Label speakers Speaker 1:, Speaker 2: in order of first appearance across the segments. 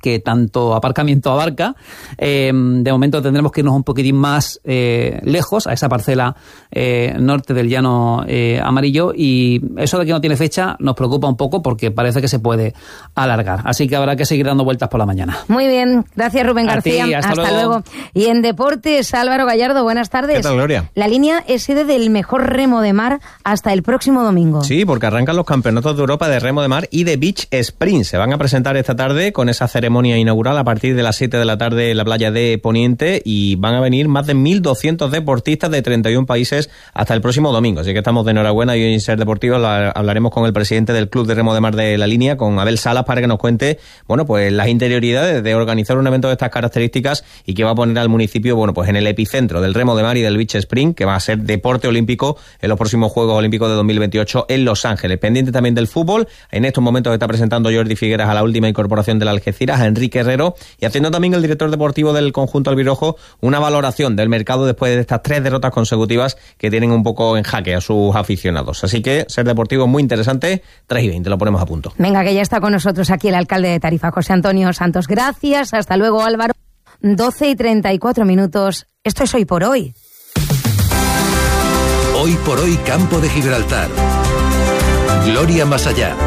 Speaker 1: que tanto aparcamiento abarca. De momento tendremos que irnos un poquitín más lejos, a esa parcela norte del Llano Amarillo, y eso de que no tiene fecha nos preocupa un poco porque parece que se puede alargar. Así que habrá que seguir dando vueltas por la mañana.
Speaker 2: Muy bien, gracias Rubén García.
Speaker 1: Ti, hasta luego.
Speaker 2: Y en deportes, Álvaro Gallardo, buenas tardes.
Speaker 3: ¿Qué tal, Gloria?
Speaker 2: La línea es sede del mejor remo de mar hasta el próximo domingo.
Speaker 3: Sí, porque arrancan los campeonatos de Europa de remo de mar y de beach sprint. Se van a presentar esta tarde con esa ceremonia inaugural a partir de las 7 de la tarde en la playa de Poniente, y van a venir más de 1.200 deportistas de 31 países hasta el próximo domingo. Así que estamos de enhorabuena, y hoy en Ser Deportivo hablaremos con el presidente del Club de Remo de Mar de La Línea, con Abel Salas, para que nos cuente, bueno, pues las interioridades de organizar un evento de estas características y que va a poner al municipio, bueno, pues en el epicentro del remo de mar y del beach sprint, que va a ser deporte olímpico en los próximos Juegos Olímpicos de 2028 en Los Ángeles. Pendiente también del fútbol. En estos momentos está presentando Jordi Figueras a la última incorporación del Algeciras, a Enrique Herrero, y haciendo también el director deportivo del conjunto albirrojo una valoración del mercado después de estas 3 derrotas consecutivas que tienen un poco en jaque a sus aficionados. Así que Ser Deportivo muy interesante. 3:20, lo ponemos a punto.
Speaker 2: Venga, que ya está con nosotros aquí el alcalde de Tarifa, José Antonio Santos. Gracias, hasta luego, Álvaro. 12:34. Esto es Hoy por Hoy.
Speaker 4: Hoy por Hoy, Campo de Gibraltar. Gloria más allá.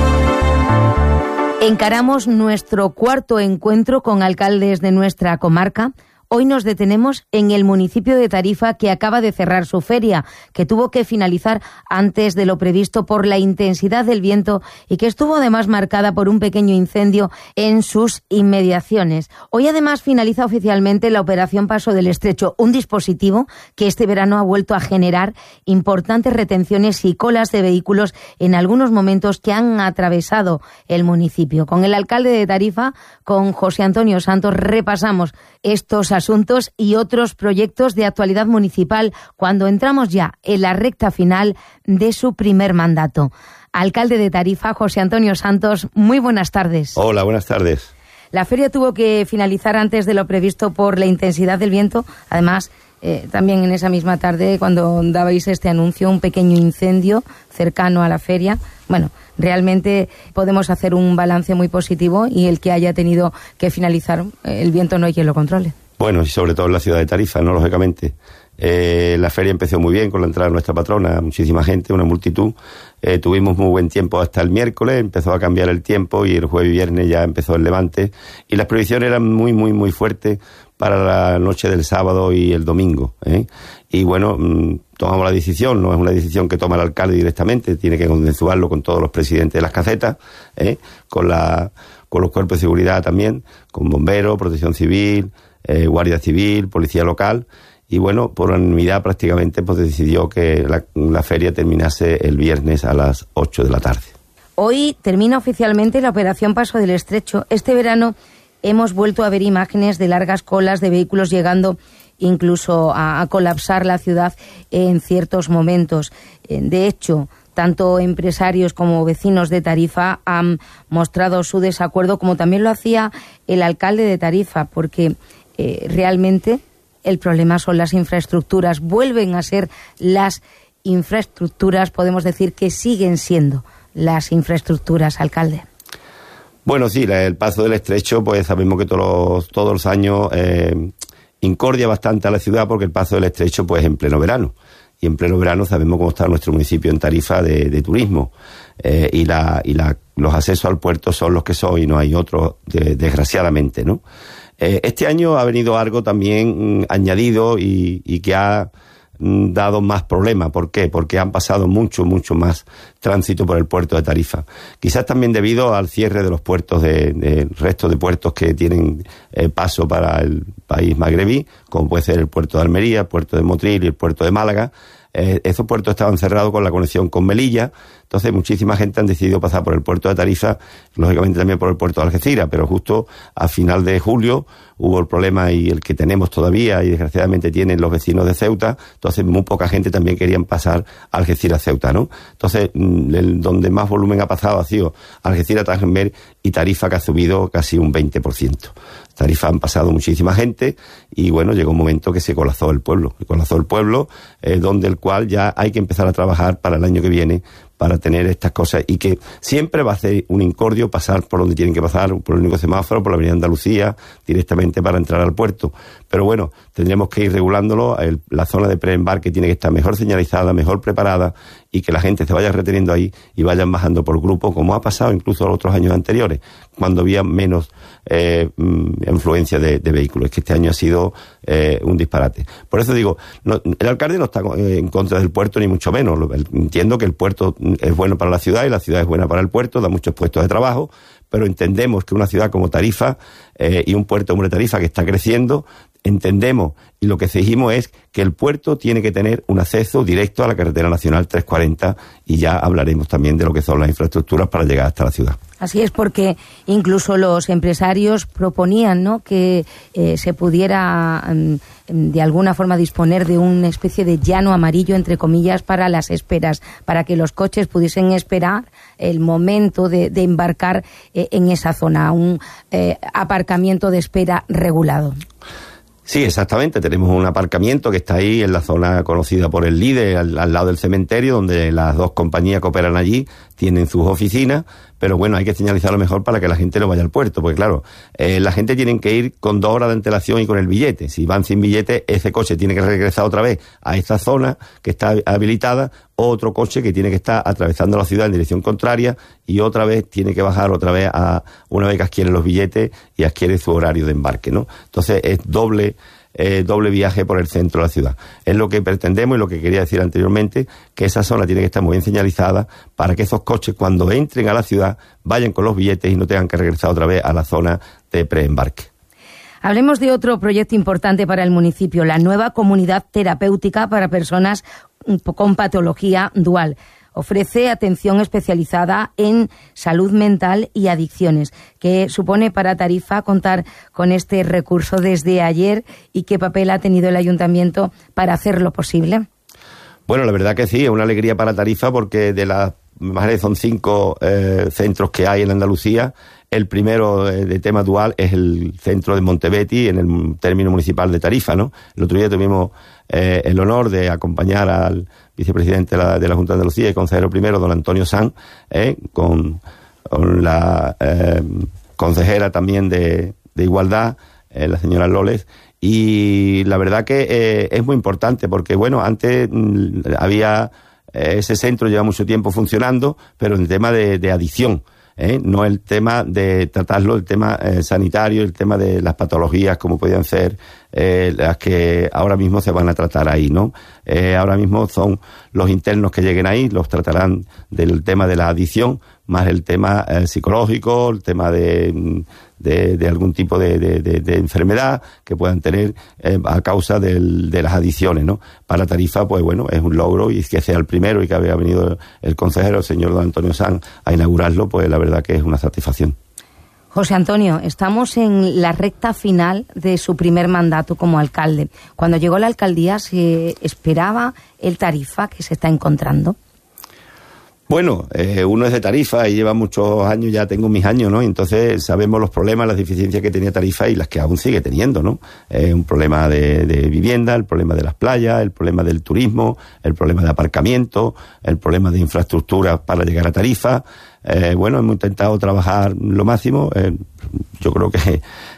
Speaker 2: Encaramos nuestro cuarto encuentro con alcaldes de nuestra comarca. Hoy nos detenemos en el municipio de Tarifa, que acaba de cerrar su feria, que tuvo que finalizar antes de lo previsto por la intensidad del viento y que estuvo además marcada por un pequeño incendio en sus inmediaciones. Hoy además finaliza oficialmente la operación Paso del Estrecho, un dispositivo que este verano ha vuelto a generar importantes retenciones y colas de vehículos en algunos momentos que han atravesado el municipio. Con el alcalde de Tarifa, con José Antonio Santos, repasamos estos asuntos y otros proyectos de actualidad municipal cuando entramos ya en la recta final de su primer mandato. Alcalde de Tarifa, José Antonio Santos, muy buenas tardes.
Speaker 5: Hola, buenas tardes.
Speaker 2: La feria tuvo que finalizar antes de lo previsto por la intensidad del viento. Además, también en esa misma tarde, cuando dabais este anuncio, un pequeño incendio cercano a la feria. Bueno, realmente podemos hacer un balance muy positivo, y el que haya tenido que finalizar, el viento no hay quien lo controle.
Speaker 5: Bueno, y sobre todo en la ciudad de Tarifa, ¿no? Lógicamente. La feria empezó muy bien con la entrada de nuestra patrona, muchísima gente, una multitud. Tuvimos muy buen tiempo hasta el miércoles, empezó a cambiar el tiempo y el jueves y viernes ya empezó el levante. Y las previsiones eran muy, muy, muy fuertes para la noche del sábado y el domingo, ¿eh? Y bueno, tomamos la decisión, no es una decisión que toma el alcalde directamente, tiene que consensuarlo con todos los presidentes de las casetas, con los cuerpos de seguridad también, con bomberos, protección civil, Guardia Civil, Policía Local, y bueno, por unanimidad prácticamente pues decidió que la feria terminase el viernes a las 8 de la tarde.
Speaker 2: Hoy termina oficialmente la operación Paso del Estrecho. Este verano hemos vuelto a ver imágenes de largas colas de vehículos llegando incluso a colapsar la ciudad en ciertos momentos. De hecho, tanto empresarios como vecinos de Tarifa han mostrado su desacuerdo, como también lo hacía el alcalde de Tarifa, porque realmente el problema son las infraestructuras. Vuelven a ser las infraestructuras, podemos decir que siguen siendo las infraestructuras, alcalde.
Speaker 5: Bueno, sí, el Paso del Estrecho, pues sabemos que todos los años incordia bastante a la ciudad, porque el Paso del Estrecho pues en pleno verano. Y en pleno verano sabemos cómo está nuestro municipio en Tarifa de turismo. Y los accesos al puerto son los que son y no hay otros, desgraciadamente, ¿no? Este año ha venido algo también añadido y que ha dado más problemas. ¿Por qué? Porque han pasado mucho más tránsito por el puerto de Tarifa. Quizás también debido al cierre de los puertos del resto de puertos que tienen paso para el país magrebí, como puede ser el puerto de Almería, el puerto de Motril y el puerto de Málaga. Esos puertos estaban cerrados con la conexión con Melilla, entonces muchísima gente han decidido pasar por el puerto de Tarifa, lógicamente también por el puerto de Algeciras, pero justo a final de julio hubo el problema, y el que tenemos todavía y desgraciadamente tienen los vecinos de Ceuta, entonces muy poca gente también querían pasar a Algeciras-Ceuta, ¿no? Entonces donde más volumen ha pasado ha sido Algeciras-Tanger y Tarifa, que ha subido casi un 20%. Tarifa han pasado muchísima gente y bueno, llegó un momento que se colapsó el pueblo, donde el cual ya hay que empezar a trabajar para el año que viene para tener estas cosas, y que siempre va a hacer un incordio pasar por donde tienen que pasar, por el único semáforo, por la avenida Andalucía, directamente para entrar al puerto. Pero bueno, tendremos que ir regulándolo. La zona de preembarque tiene que estar mejor señalizada, mejor preparada, y que la gente se vaya reteniendo ahí y vayan bajando por grupo, como ha pasado incluso los otros años anteriores, cuando había menos influencia de vehículos. Es que este año ha sido un disparate. Por eso digo, el alcalde no está en contra del puerto, ni mucho menos. Entiendo que el puerto es bueno para la ciudad y la ciudad es buena para el puerto, da muchos puestos de trabajo, pero entendemos que una ciudad como Tarifa y un puerto como Tarifa que está creciendo, entendemos, y lo que exigimos es que el puerto tiene que tener un acceso directo a la carretera nacional 340, y ya hablaremos también de lo que son las infraestructuras para llegar hasta la ciudad.
Speaker 2: Así es, porque incluso los empresarios proponían, ¿no?, que se pudiera de alguna forma disponer de una especie de llano amarillo, entre comillas, para las esperas, para que los coches pudiesen esperar el momento de embarcar en esa zona, un aparcamiento de espera regulado.
Speaker 5: Sí, exactamente. Tenemos un aparcamiento que está ahí en la zona conocida por el líder, al lado del cementerio, donde las dos compañías que operan allí tienen sus oficinas, pero bueno, hay que señalizarlo mejor para que la gente no vaya al puerto, porque claro, la gente tiene que ir con 2 horas de antelación y con el billete. Si van sin billete, ese coche tiene que regresar otra vez a esta zona que está habilitada, o otro coche que tiene que estar atravesando la ciudad en dirección contraria, y otra vez tiene que bajar otra vez una vez que adquiere los billetes y adquiere su horario de embarque, ¿no? Entonces es doble viaje por el centro de la ciudad. Es lo que pretendemos, y lo que quería decir anteriormente, que esa zona tiene que estar muy bien señalizada para que esos coches, cuando entren a la ciudad, vayan con los billetes y no tengan que regresar otra vez a la zona de preembarque.
Speaker 2: Hablemos de otro proyecto importante para el municipio, la nueva comunidad terapéutica para personas con patología dual. Ofrece atención especializada en salud mental y adicciones. ¿Qué supone para Tarifa contar con este recurso desde ayer, y qué papel ha tenido el ayuntamiento para hacerlo posible?
Speaker 5: Bueno, la verdad que sí, es una alegría para Tarifa, porque de las más de 5 centros que hay en Andalucía, el primero de tema dual es el centro de Montebeti, en el término municipal de Tarifa, ¿no? El otro día tuvimos el honor de acompañar al vicepresidente de la Junta de Andalucía y consejero primero, don Antonio Sanz, con la consejera también de Igualdad, la señora Loles, y la verdad que es muy importante, porque bueno, antes había ese centro, lleva mucho tiempo funcionando, pero en el tema de adicción, no el tema de tratarlo, el tema sanitario, el tema de las patologías, como podían ser las que ahora mismo se van a tratar ahí, ¿no? Ahora mismo son los internos que lleguen ahí, los tratarán del tema de la adicción, más el tema psicológico, el tema de algún tipo de enfermedad que puedan tener a causa de las adicciones, ¿no? Para Tarifa, pues bueno, es un logro, y que sea el primero y que haya venido el consejero, el señor don Antonio Sanz, a inaugurarlo, pues la verdad que es una satisfacción.
Speaker 2: José Antonio, estamos en la recta final de su primer mandato como alcalde. Cuando llegó a la alcaldía, ¿se esperaba el Tarifa que se está encontrando?
Speaker 5: Bueno, uno es de Tarifa y lleva muchos años, ya tengo mis años, ¿no? Entonces sabemos los problemas, las deficiencias que tenía Tarifa y las que aún sigue teniendo, ¿no? Un problema de vivienda, el problema de las playas, el problema del turismo, el problema de aparcamiento, el problema de infraestructura para llegar a Tarifa. Bueno, hemos intentado trabajar lo máximo. Yo creo que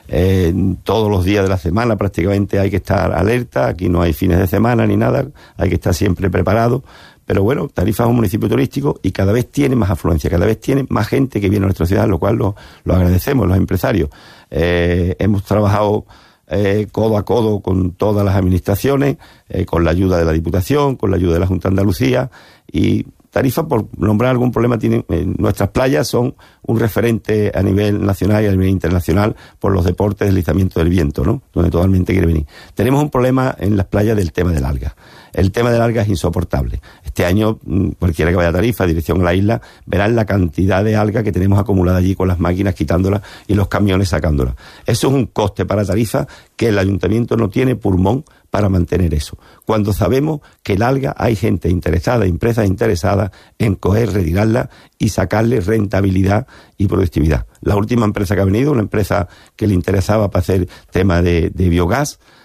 Speaker 5: todos los días de la semana prácticamente hay que estar alerta. Aquí no hay fines de semana ni nada, hay que estar siempre preparado. Pero bueno, Tarifa es un municipio turístico y cada vez tiene más afluencia, cada vez tiene más gente que viene a nuestra ciudad, lo cual lo agradecemos los empresarios. Hemos trabajado codo a codo con todas las administraciones, con la ayuda de la Diputación, con la ayuda de la Junta de Andalucía, y Tarifa, por nombrar algún problema, nuestras playas son un referente a nivel nacional y a nivel internacional por los deportes de deslizamiento del viento, ¿no? Donde todo el mundo quiere venir. Tenemos un problema en las playas del tema del alga. El tema del alga es insoportable. Este año, cualquiera que vaya a Tarifa, dirección a la isla, verán la cantidad de alga que tenemos acumulada allí con las máquinas quitándola y los camiones sacándola. Eso es un coste para Tarifa que el ayuntamiento no tiene pulmón para mantener eso. Cuando sabemos que el alga hay gente interesada, empresas interesadas en coger, retirarla y sacarle rentabilidad y productividad. La última empresa que ha venido, una empresa que le interesaba para hacer tema de biogás,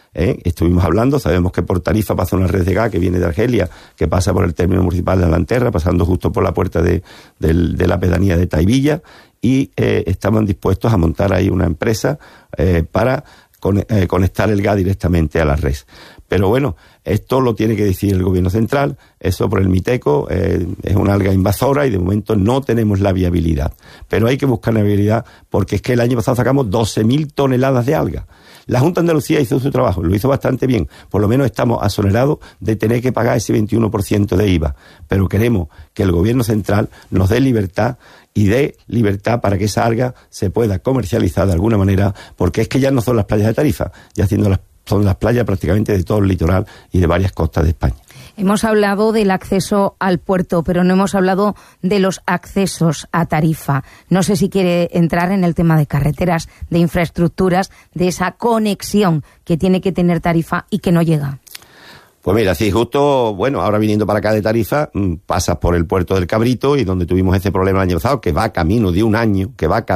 Speaker 5: Estuvimos hablando, sabemos que por Tarifa pasa una red de gas que viene de Argelia, que pasa por el término municipal de Alanterra, pasando justo por la puerta de la pedanía de Taivilla, y estaban dispuestos a montar ahí una empresa para conectar el gas directamente a la red. Pero bueno, esto lo tiene que decidir el gobierno central, eso por el Miteco, es una alga invasora y de momento no tenemos la viabilidad. Pero hay que buscar la viabilidad porque es que el año pasado sacamos 12.000 toneladas de alga. La Junta de Andalucía hizo su trabajo, lo hizo bastante bien, por lo menos estamos asonerados de tener que pagar ese 21% de IVA, pero queremos que el gobierno central nos dé libertad y dé libertad para que esa alga se pueda comercializar de alguna manera, porque es que ya no son las playas de Tarifa, ya son las playas prácticamente de todo el litoral y de varias costas de España.
Speaker 2: Hemos hablado del acceso al puerto, pero no hemos hablado de los accesos a Tarifa. No sé si quiere entrar en el tema de carreteras, de infraestructuras, de esa conexión que tiene que tener Tarifa y que no llega.
Speaker 5: Pues mira, sí, justo, bueno, ahora viniendo para acá de Tarifa, pasas por el puerto del Cabrito y donde tuvimos ese problema el año pasado, que va camino de un año,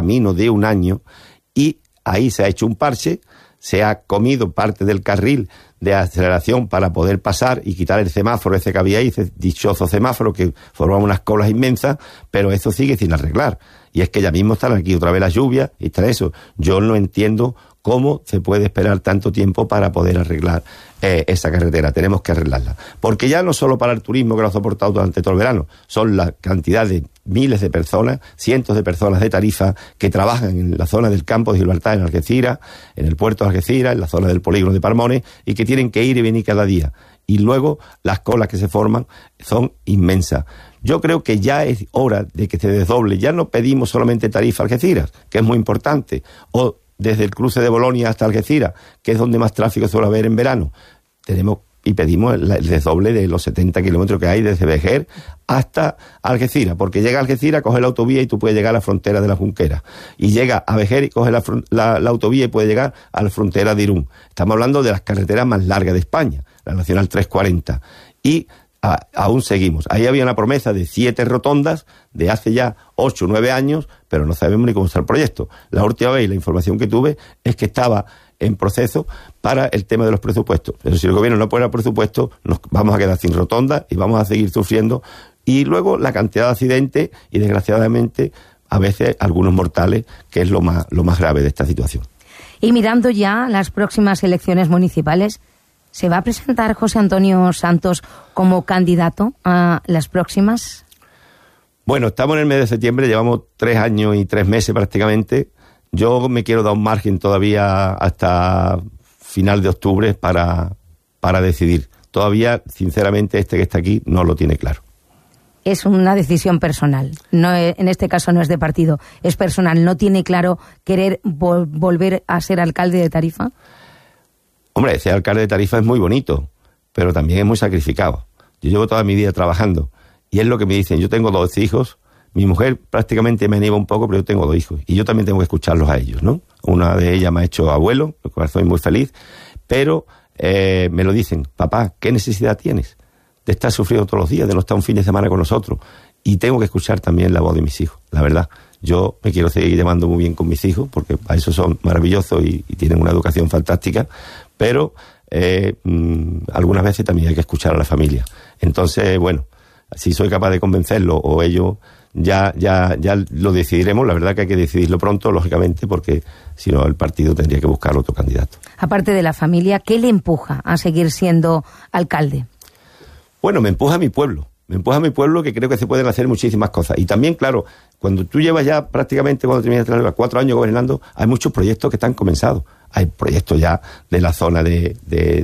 Speaker 5: y ahí se ha hecho un parche, se ha comido parte del carril de aceleración para poder pasar y quitar el semáforo ese que había ahí, ese dichoso semáforo que formaba unas colas inmensas, pero eso sigue sin arreglar. Y es que ya mismo están aquí otra vez las lluvias y está eso. Yo no entiendo cómo se puede esperar tanto tiempo para poder arreglar esa carretera. Tenemos que arreglarla. Porque ya no solo para el turismo que lo ha soportado durante todo el verano, son la cantidad de miles de personas, cientos de personas de Tarifa que trabajan en la zona del campo de Gibraltar, en Algeciras, en el puerto de Algeciras, en la zona del polígono de Palmones, y que tienen que ir y venir cada día. Y luego las colas que se forman son inmensas. Yo creo que ya es hora de que se desdoble. Ya no pedimos solamente Tarifa Algeciras, que es muy importante, o desde el cruce de Bolonia hasta Algeciras, que es donde más tráfico suele haber en verano. Tenemos y pedimos el desdoble de los 70 kilómetros que hay desde Vejer hasta Algeciras, porque llega a Algeciras, coge la autovía y tú puedes llegar a la frontera de la Junquera. Y llega a Vejer y coge la autovía y puede llegar a la frontera de Irún. Estamos hablando de las carreteras más largas de España, la Nacional 340. Y aún seguimos. Ahí había una promesa de 7 rotondas de hace ya 8 o 9 años, pero no sabemos ni cómo está el proyecto. La última vez, la información que tuve es que estaba en proceso para el tema de los presupuestos. Pero si el gobierno no pone el presupuesto, nos vamos a quedar sin rotondas y vamos a seguir sufriendo. Y luego la cantidad de accidentes y, desgraciadamente, a veces algunos mortales, que es lo más grave de esta situación.
Speaker 2: Y mirando ya las próximas elecciones municipales, ¿se va a presentar José Antonio Santos como candidato a las próximas?
Speaker 5: Bueno, estamos en el mes de septiembre, llevamos 3 años y 3 meses prácticamente. Yo me quiero dar un margen todavía hasta final de octubre para decidir. Todavía, sinceramente, que está aquí no lo tiene claro.
Speaker 2: Es una decisión personal. No, en este caso no es de partido, es personal. ¿No tiene claro querer volver a ser alcalde de Tarifa?
Speaker 5: Hombre, ser alcalde de Tarifa es muy bonito, pero también es muy sacrificado. Yo llevo toda mi vida trabajando y es lo que me dicen. Yo tengo 2 hijos, mi mujer prácticamente me anima un poco, pero yo tengo 2 hijos y yo también tengo que escucharlos a ellos, ¿no? Una de ellas me ha hecho abuelo, lo cual soy muy feliz, pero me lo dicen: papá, ¿qué necesidad tienes de estar sufriendo todos los días, de no estar un fin de semana con nosotros? Y tengo que escuchar también la voz de mis hijos, la verdad. Yo me quiero seguir llevando muy bien con mis hijos, porque a eso son maravillosos y tienen una educación fantástica, pero algunas veces también hay que escuchar a la familia. Entonces, bueno, si soy capaz de convencerlo o ellos, ya lo decidiremos. La verdad que hay que decidirlo pronto, lógicamente, porque si no el partido tendría que buscar otro candidato.
Speaker 2: Aparte de la familia, ¿qué le empuja a seguir siendo alcalde?
Speaker 5: Bueno, me empuja a mi pueblo. Me empuja a mi pueblo, que creo que se pueden hacer muchísimas cosas. Y también, claro, cuando tú llevas ya prácticamente, cuando terminas 4 años gobernando, hay muchos proyectos que están comenzados. Hay proyectos ya de la zona de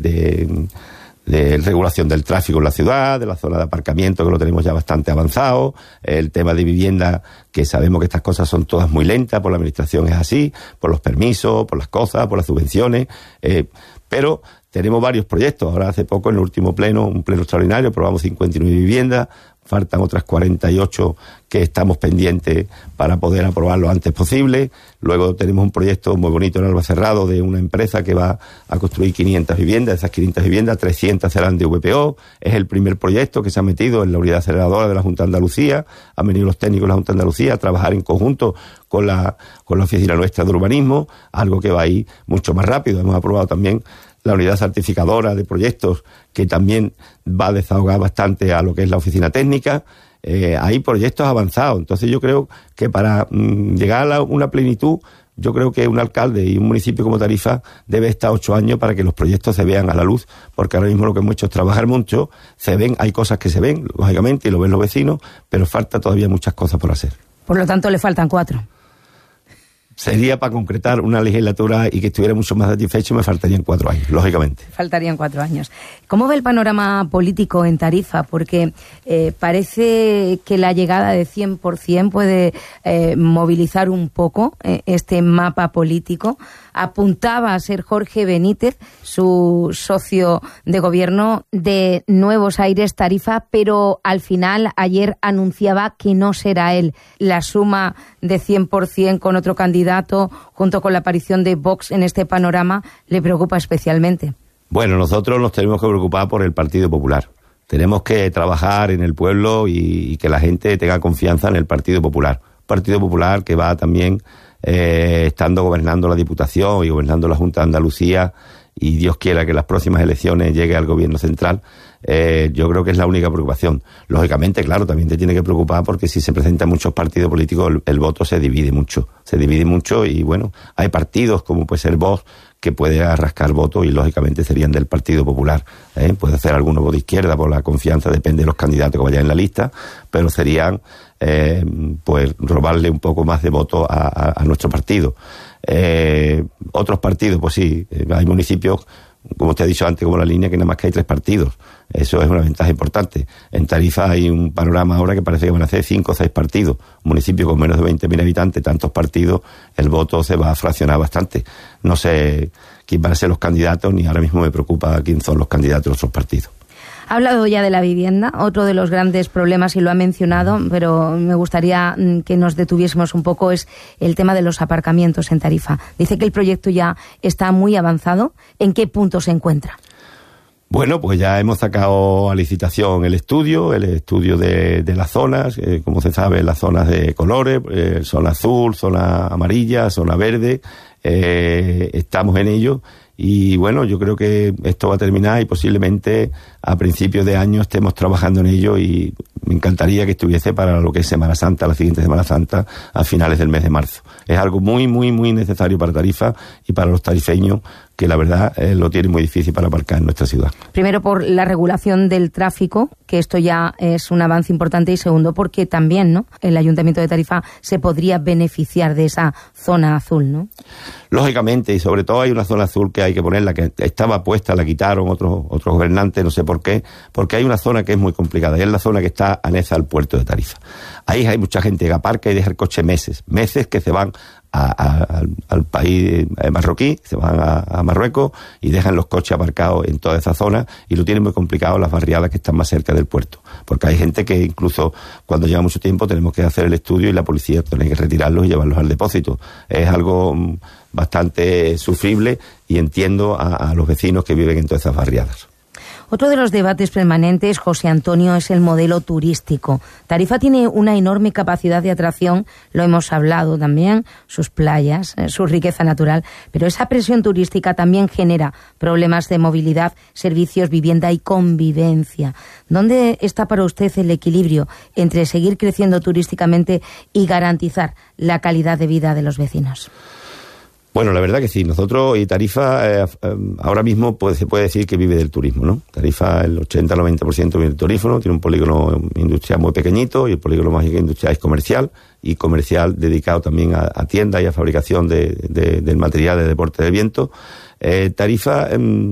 Speaker 5: regulación del tráfico en la ciudad, de la zona de aparcamiento, que lo tenemos ya bastante avanzado, el tema de vivienda, que sabemos que estas cosas son todas muy lentas, por la administración es así, por los permisos, por las cosas, por las subvenciones, pero tenemos varios proyectos. Ahora hace poco, en el último pleno, un pleno extraordinario, aprobamos 59 viviendas, faltan otras 48 que estamos pendientes para poder aprobar lo antes posible. Luego tenemos un proyecto muy bonito en Albacerrado de una empresa que va a construir 500 viviendas. De esas 500 viviendas, 300 serán de VPO. Es el primer proyecto que se ha metido en la unidad aceleradora de la Junta de Andalucía. Han venido los técnicos de la Junta de Andalucía a trabajar en conjunto con la oficina nuestra de urbanismo, algo que va a ir mucho más rápido. Hemos aprobado también la unidad certificadora de proyectos, que también va a desahogar bastante a lo que es la oficina técnica. Hay proyectos avanzados. Entonces yo creo que para llegar a una plenitud, yo creo que un alcalde y un municipio como Tarifa debe estar 8 años para que los proyectos se vean a la luz, porque ahora mismo lo que hemos hecho es trabajar mucho, se ven, hay cosas que se ven, lógicamente, y lo ven los vecinos, pero falta todavía muchas cosas por hacer.
Speaker 2: Por lo tanto, le faltan 4.
Speaker 5: Sería para concretar una legislatura y que estuviera mucho más satisfecho, me faltarían 4 años, lógicamente.
Speaker 2: Faltarían 4 años. ¿Cómo ve el panorama político en Tarifa? Porque parece que la llegada de 100% puede movilizar un poco este mapa político. Apuntaba a ser Jorge Benítez, su socio de gobierno de Nuevos Aires Tarifa, pero al final ayer anunciaba que no será él. La suma de 100% con otro candidato, junto con la aparición de Vox en este panorama, le preocupa especialmente.
Speaker 5: Bueno, nosotros nos tenemos que preocupar por el Partido Popular. Tenemos que trabajar en el pueblo y que la gente tenga confianza en el Partido Popular. Partido Popular que va también estando gobernando la Diputación y gobernando la Junta de Andalucía, y Dios quiera que las próximas elecciones llegue al gobierno central. Yo creo que es la única preocupación. Lógicamente, claro, también te tiene que preocupar porque si se presentan muchos partidos políticos, el voto se divide mucho. Se divide mucho y, bueno, hay partidos como puede ser Vox que puede arrascar votos y, lógicamente, serían del Partido Popular. Puede hacer algunos votos de izquierda por la confianza, depende de los candidatos que vayan en la lista, pero serían, pues, robarle un poco más de votos a nuestro partido. Otros partidos, pues sí, hay municipios, como te he dicho antes, como La Línea, que nada más que hay 3 partidos. Eso es una ventaja importante. En Tarifa hay un panorama ahora que parece que van a ser 5 o 6 partidos. Un municipio con menos de 20.000 habitantes, tantos partidos, el voto se va a fraccionar bastante. No sé quién van a ser los candidatos, ni ahora mismo me preocupa quién son los candidatos de otros partidos.
Speaker 2: Ha hablado ya de la vivienda, otro de los grandes problemas, y lo ha mencionado, pero me gustaría que nos detuviésemos un poco, es el tema de los aparcamientos en Tarifa. Dice que el proyecto ya está muy avanzado. ¿En qué punto se encuentra?
Speaker 5: Bueno, pues ya hemos sacado a licitación el estudio de las zonas, como se sabe, las zonas de colores, zona azul, zona amarilla, zona verde, estamos en ello. Y bueno, yo creo que esto va a terminar y posiblemente a principios de año estemos trabajando en ello, y me encantaría que estuviese para lo que es Semana Santa, la siguiente Semana Santa, a finales del mes de marzo. Es algo muy, muy, muy necesario para Tarifa y para los tarifeños, que la verdad lo tienen muy difícil para aparcar en nuestra ciudad. Primero,
Speaker 2: por la regulación del tráfico, que esto ya es un avance importante, y segundo, porque también, ¿no?, el Ayuntamiento de Tarifa se podría beneficiar de esa zona azul, ¿no?
Speaker 5: Lógicamente, y sobre todo hay una zona azul que hay que ponerla, que estaba puesta, la quitaron otros gobernantes, no sé por qué, porque hay una zona que es muy complicada, y es la zona que está anexa al puerto de Tarifa. Ahí hay mucha gente que aparca y deja el coche meses que se van al país marroquí, se van a Marruecos y dejan los coches aparcados en toda esa zona, y lo tienen muy complicado las barriadas que están más cerca del puerto, porque hay gente que incluso cuando lleva mucho tiempo tenemos que hacer el estudio y la policía tiene que retirarlos y llevarlos al depósito. Es algo bastante sufrible, y entiendo a los vecinos que viven en todas esas barriadas.
Speaker 2: Otro de los debates permanentes, José Antonio, es el modelo turístico. Tarifa tiene una enorme capacidad de atracción, lo hemos hablado también, sus playas, su riqueza natural, pero esa presión turística también genera problemas de movilidad, servicios, vivienda y convivencia. ¿Dónde está para usted el equilibrio entre seguir creciendo turísticamente y garantizar la calidad de vida de los vecinos?
Speaker 5: Bueno, la verdad que sí. Nosotros y Tarifa ahora mismo se puede decir que vive del turismo, ¿no? Tarifa, el 80-90% vive del turismo, tiene un polígono industrial muy pequeñito, y el polígono más industrial es comercial, y comercial dedicado también a tiendas y a fabricación del material de deporte de viento. Tarifa,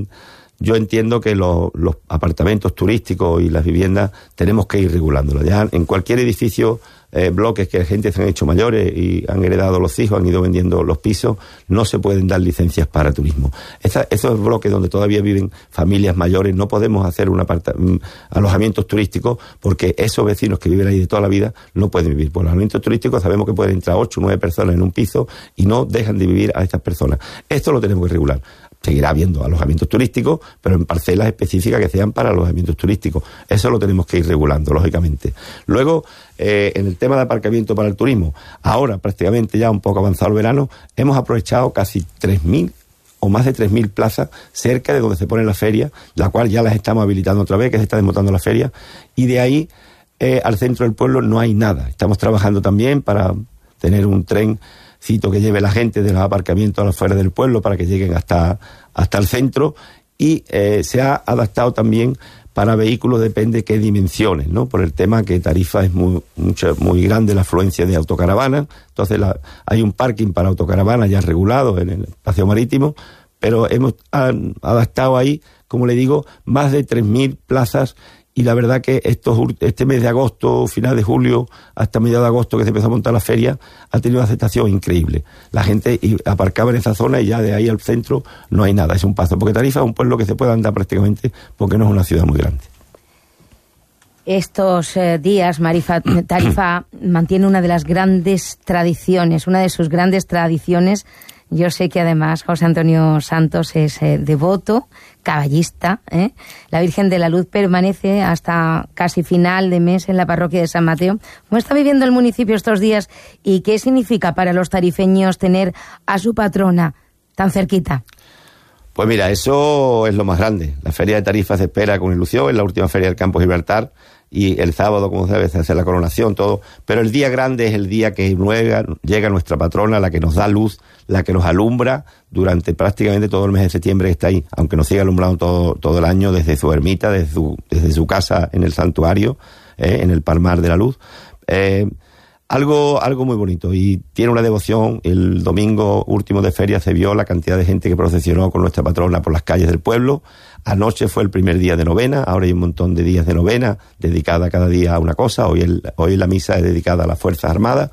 Speaker 5: yo entiendo que los apartamentos turísticos y las viviendas tenemos que ir regulándolos. Ya en cualquier edificio, bloques que la gente se han hecho mayores y han heredado los hijos, han ido vendiendo los pisos, no se pueden dar licencias para turismo. Esos bloques donde todavía viven familias mayores, no podemos hacer alojamientos turísticos, porque esos vecinos que viven ahí de toda la vida no pueden vivir. Por los alojamientos turísticos sabemos que pueden entrar 8 o 9 personas en un piso y no dejan de vivir a estas personas. Esto lo tenemos que regular. Seguirá habiendo alojamientos turísticos, pero en parcelas específicas que sean para alojamientos turísticos. Eso lo tenemos que ir regulando, lógicamente. Luego, en el tema de aparcamiento para el turismo, ahora prácticamente ya un poco avanzado el verano, hemos aprovechado casi 3.000 o más de 3.000 plazas cerca de donde se pone la feria, la cual ya las estamos habilitando otra vez, que se está desmontando la feria, y de ahí al centro del pueblo no hay nada. Estamos trabajando también para tener un trencito que lleve la gente de los aparcamientos a las afueras del pueblo para que lleguen hasta el centro, y se ha adaptado también para vehículos, depende qué dimensiones, ¿no? Por el tema que Tarifa es muy grande la afluencia de autocaravanas, entonces hay un parking para autocaravanas ya regulado en el espacio marítimo, pero hemos adaptado ahí, como le digo, más de 3.000 plazas, y la verdad que este mes de agosto, final de julio, hasta mediados de agosto que se empezó a montar la feria, ha tenido una aceptación increíble. La gente aparcaba en esa zona y ya de ahí al centro no hay nada, es un paso, porque Tarifa es un pueblo que se puede andar prácticamente porque no es una ciudad muy grande.
Speaker 2: Estos días, Tarifa mantiene una de las grandes tradiciones, una de sus grandes tradiciones. Yo sé que además José Antonio Santos es devoto, caballista. La Virgen de la Luz permanece hasta casi final de mes en la parroquia de San Mateo. ¿Cómo está viviendo el municipio estos días y qué significa para los tarifeños tener a su patrona tan cerquita?
Speaker 5: Pues mira, eso es lo más grande. La feria de Tarifa se espera con ilusión, es la última feria del Campo Gibraltar, y el sábado, como sabes, se hace la coronación, todo. Pero el día grande es el día que llega nuestra patrona, la que nos da luz, la que nos alumbra durante prácticamente todo el mes de septiembre, que está ahí, aunque nos siga alumbrando todo el año desde su ermita, desde su casa en el santuario, en el Palmar de la Luz. Algo muy bonito, y tiene una devoción. El domingo último de feria se vio la cantidad de gente que procesionó con nuestra patrona por las calles del pueblo. Anoche fue el primer día de novena, ahora hay un montón de días de novena dedicada cada día a una cosa. Hoy la misa es dedicada a las Fuerzas Armadas,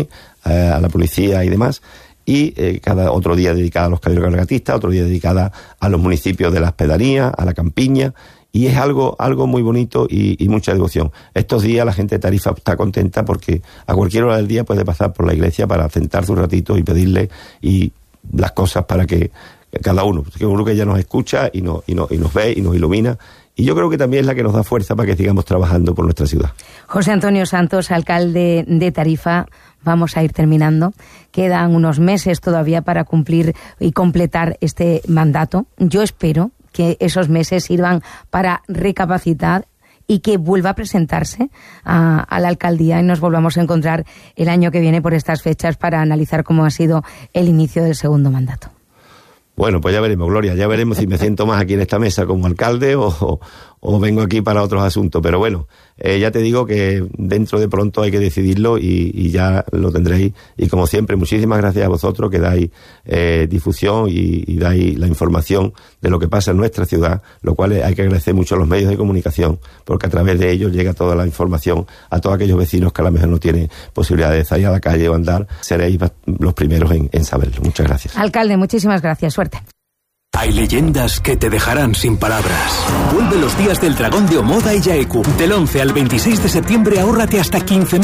Speaker 5: a la policía y demás, y cada otro día dedicada a los caballeros cargatistas, otro día dedicada a los municipios de las pedanías, a la campiña. Y es algo muy bonito y mucha devoción. Estos días la gente de Tarifa está contenta porque a cualquier hora del día puede pasar por la iglesia para sentarse un ratito y pedirle y las cosas para que cada uno, que uno que ya nos escucha y nos ve y nos ilumina. Y yo creo que también es la que nos da fuerza para que sigamos trabajando por nuestra ciudad.
Speaker 2: José Antonio Santos, alcalde de Tarifa, vamos a ir terminando. Quedan unos meses todavía para cumplir y completar este mandato. Yo espero que esos meses sirvan para recapacitar y que vuelva a presentarse a la alcaldía y nos volvamos a encontrar el año que viene por estas fechas para analizar cómo ha sido el inicio del segundo mandato.
Speaker 5: Bueno, pues ya veremos, Gloria, ya veremos si me siento más aquí en esta mesa como alcalde o vengo aquí para otros asuntos. Pero bueno, ya te digo que dentro de pronto hay que decidirlo y ya lo tendréis. Y como siempre, muchísimas gracias a vosotros que dais difusión y dais la información de lo que pasa en nuestra ciudad, lo cual hay que agradecer mucho a los medios de comunicación, porque a través de ellos llega toda la información a todos aquellos vecinos que a lo mejor no tienen posibilidad de salir a la calle o andar. Seréis los primeros en saberlo. Muchas gracias.
Speaker 2: Alcalde, muchísimas gracias. Suerte.
Speaker 4: Hay leyendas que te dejarán sin palabras. Vuelve los días del dragón de Omoda y Yaeku. Del 11 al 26 de septiembre ahórrate hasta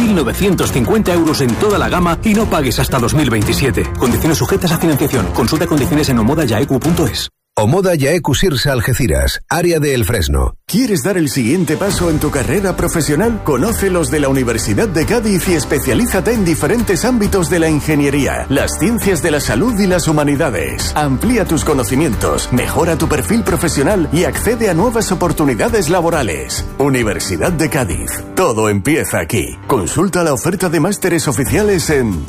Speaker 4: 15.950 euros en toda la gama y no pagues hasta 2027. Condiciones sujetas a financiación. Consulta condiciones en omodayaeku.es.
Speaker 6: Omoda Yaeku Sirsa Algeciras, área de El Fresno.
Speaker 7: ¿Quieres dar el siguiente paso en tu carrera profesional? Conoce los de la Universidad de Cádiz y especialízate en diferentes ámbitos de la ingeniería, las ciencias de la salud y las humanidades. Amplía tus conocimientos, mejora tu perfil profesional y accede a nuevas oportunidades laborales. Universidad de Cádiz. Todo empieza aquí. Consulta la oferta de másteres oficiales en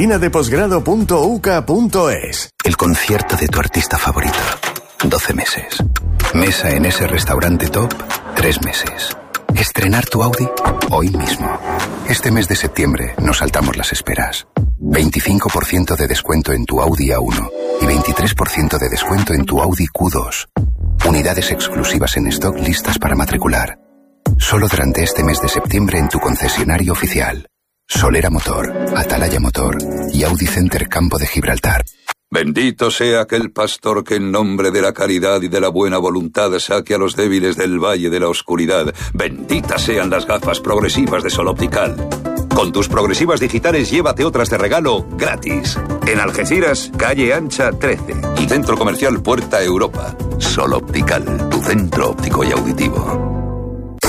Speaker 7: oficinadeposgrado.uca.es.
Speaker 6: El concierto de tu artista favorito. 12 meses. Mesa en ese restaurante top, 3 meses. Estrenar tu Audi hoy mismo. Este mes de septiembre nos saltamos las esperas. 25% de descuento en tu Audi A1 y 23% de descuento en tu Audi Q2. Unidades exclusivas en stock listas para matricular. Solo durante este mes de septiembre en tu concesionario oficial. Solera Motor, Atalaya Motor y Audi Center Campo de Gibraltar.
Speaker 8: Bendito sea aquel pastor que en nombre de la caridad y de la buena voluntad saque a los débiles del valle de la oscuridad. Benditas sean las gafas progresivas de Sol Optical. Con tus progresivas digitales llévate otras de regalo gratis. En Algeciras, calle Ancha 13 y Centro Comercial Puerta Europa. Sol Optical, tu centro óptico y auditivo.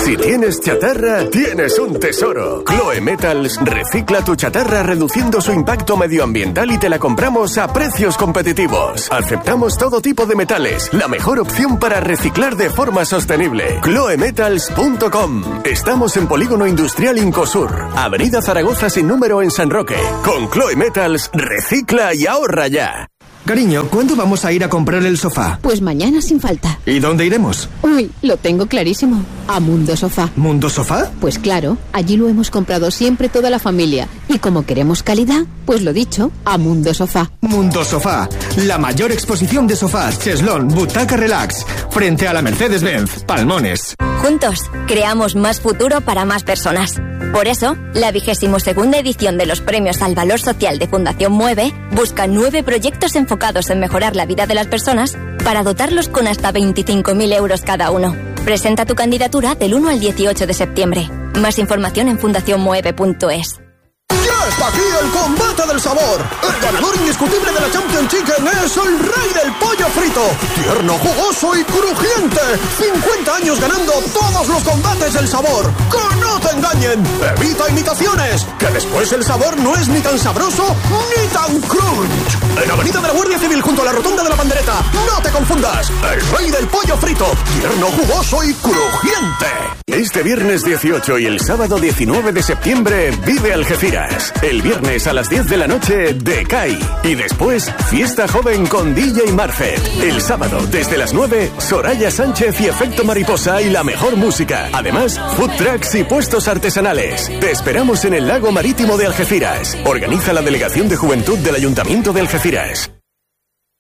Speaker 7: Si tienes chatarra, tienes un tesoro. Chloe Metals recicla tu chatarra reduciendo su impacto medioambiental y te la compramos a precios competitivos. Aceptamos todo tipo de metales, la mejor opción para reciclar de forma sostenible. ChloeMetals.com. Estamos en Polígono Industrial Incosur, Avenida Zaragoza sin número en San Roque. Con Chloe Metals, recicla y ahorra ya.
Speaker 9: Cariño, ¿cuándo vamos a ir a comprar el sofá?
Speaker 10: Pues mañana sin falta.
Speaker 9: ¿Y dónde iremos?
Speaker 10: Uy, lo tengo clarísimo. A Mundo Sofá.
Speaker 9: ¿Mundo Sofá?
Speaker 10: Pues claro, allí lo hemos comprado siempre toda la familia. Y como queremos calidad, pues lo dicho, a Mundo Sofá.
Speaker 9: Mundo Sofá, la mayor exposición de sofás, cheslón, butaca relax, frente a la Mercedes-Benz, Palmones.
Speaker 11: Juntos, creamos más futuro para más personas. Por eso, la 22ª edición de los Premios al Valor Social de Fundación Mueve busca 9 proyectos enfocados en mejorar la vida de las personas para dotarlos con hasta 25.000 euros cada uno. Presenta tu candidatura del 1 al 18 de septiembre. Más información en fundacionmueve.es.
Speaker 12: ¡Ya está aquí el combate del sabor! El ganador indiscutible de la Champion Chicken es el rey del pollo frito. Tierno, jugoso y crujiente. 50 años ganando todos los combates del sabor. ¡Que no te engañen! Evita imitaciones, que después el sabor no es ni tan sabroso ni tan crunch. En Avenida de la Guardia Civil junto a la Rotonda de la Pandereta. No te confundas. El rey del pollo frito. Tierno, jugoso y crujiente.
Speaker 7: Este viernes 18 y el sábado 19 de septiembre vive Algeciras. El viernes a las 10 de la noche, Decay. Y después, fiesta joven con DJ Marfet. El sábado, desde las 9, Soraya Sánchez y Efecto Mariposa y la mejor música. Además, food trucks y puestos artesanales. Te esperamos en el Lago Marítimo de Algeciras. Organiza la Delegación de Juventud del Ayuntamiento de Algeciras.